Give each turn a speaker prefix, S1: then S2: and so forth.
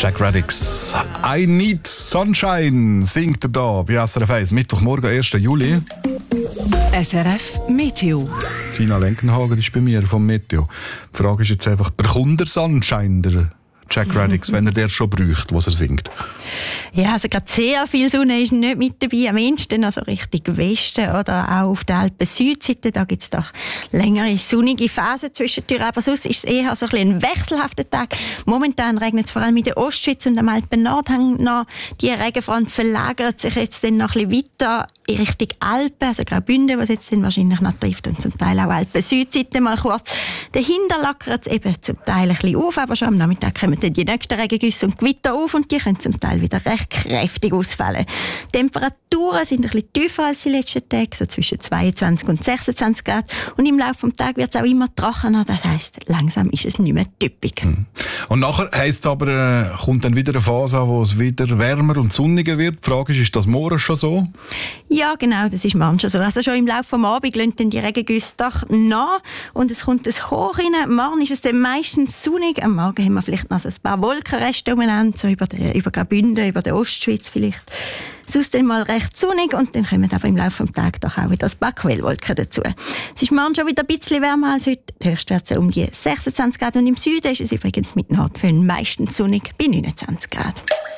S1: Jack Radix. I Need Sunshine singt er da bei SRF 1. Mittwochmorgen, 1. Juli.
S2: SRF Meteo.
S1: Sina Lenkenhagen ist bei mir vom Meteo. Die Frage ist jetzt einfach, bekommt er Sunshine, der Jack Radix, wenn er den schon braucht, was er singt?
S3: Ja, also gerade sehr viel Sonne ist nicht mit dabei. Am ehesten also Richtung Westen oder auch auf der Alpen-Südseite. Da gibt es doch längere sonnige Phasen zwischendurch. Aber sonst ist es eher so ein wechselhafter Tag. Momentan regnet es vor allem in der Ostschweiz und am Alpen-Nordhang noch. Die Regenfront verlagert sich jetzt dann noch ein bisschen weiter in Richtung Alpen, also Graubünden, was jetzt dann wahrscheinlich noch trifft, und zum Teil auch Alpen-Südseite mal kurz. Dahinter lockert es eben zum Teil ein bisschen auf, aber schon am Nachmittag kommen dann die nächsten Regengüsse und Gewitter auf und die können zum Teil wieder recht kräftig ausfallen. Die Temperaturen sind ein bisschen tiefer als die letzten Tage, so zwischen 22 und 26 Grad. Und im Laufe des Tages wird es auch immer trockener, das heisst, langsam ist es nicht mehr typisch.
S1: Und nachher heisst es aber, kommt dann wieder eine Phase an, wo es wieder wärmer und sonniger wird. Die Frage ist das morgen schon so?
S3: Ja, genau, das ist manchmal so. Also schon im Laufe des Abends lassen dann die Regengüsse doch nach und es kommt ein Hoch rein. Morgen ist es dann meistens sonnig. Am Morgen haben wir vielleicht noch so ein paar Wolkenreste umeinander, so über Graubünden, über der Ostschweiz vielleicht. Sonst dann mal recht sonnig und dann kommen aber im Laufe des Tages doch auch wieder ein paar Quellwolken dazu. Es ist morgen schon wieder ein bisschen wärmer als heute. Der Höchstwert um die 26 Grad und im Süden ist es übrigens mit Nordföhn meistens sonnig bei 29 Grad.